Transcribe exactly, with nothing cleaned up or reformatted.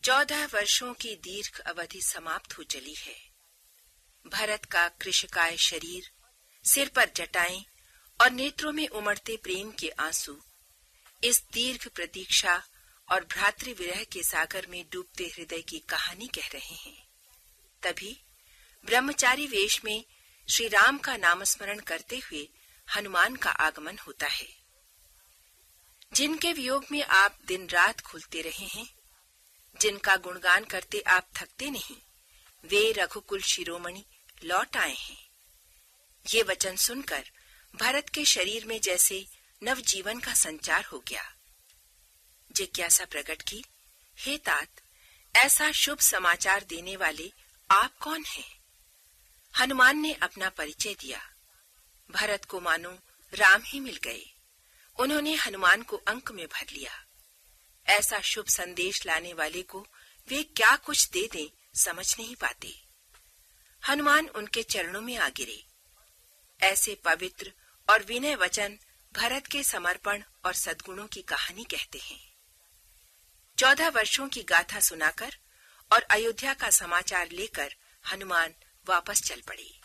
चौदह वर्षों की दीर्घ अवधि समाप्त हो चली है। भरत का कृशकाय शरीर, सिर पर जटाएं और नेत्रों में उमड़ते प्रेम के आंसू इस दीर्घ प्रतीक्षा और भ्रातृविरह के सागर में डूबते हृदय की कहानी कह रहे हैं। तभी ब्रह्मचारी वेश में श्री राम का नामस्मरण करते हुए हनुमान का आगमन होता है। जिनके वियोग में आप दिन रात घुलते रहे हैं, जिनका गुणगान करते आप थकते नहीं, वे रघुकुल शिरोमणि लौट आए हैं। ये वचन सुनकर भरत के शरीर में जैसे नवजीवन का संचार हो गया। जिज्ञासा प्रकट की, हे तात, ऐसा शुभ समाचार देने वाले आप कौन हैं? हनुमान ने अपना परिचय दिया। भरत को मानो राम ही मिल गए। उन्होंने हनुमान को अंक में भर लिया। ऐसा शुभ संदेश लाने वाले को वे क्या कुछ दे दें समझ नहीं पाते। हनुमान उनके चरणों में आ गिरे। ऐसे पवित्र और विनय वचन भरत के समर्पण और सद्गुणों की कहानी कहते हैं। चौदह वर्षों की गाथा सुनाकर और अयोध्या का समाचार लेकर हनुमान वापस चल पड़े।